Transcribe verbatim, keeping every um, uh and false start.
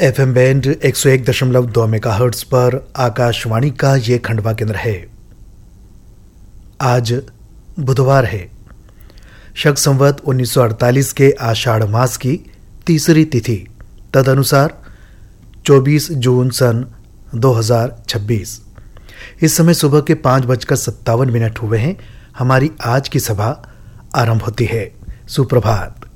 F M band एक सौ एक दशमलव दो मेगाहर्ट्ज पर आकाशवाणी का ये खंडवा केंद्र है। आज बुधवार है, शक संवत उन्नीस सौ अड़तालीस के आषाढ़ मास की तीसरी तिथि, तदनुसार चौबीस जून सन दो हज़ार छब्बीस। इस समय सुबह के पाँच बजकर सत्तावन मिनट हुए हैं। हमारी आज की सभा आरंभ होती है। सुप्रभात।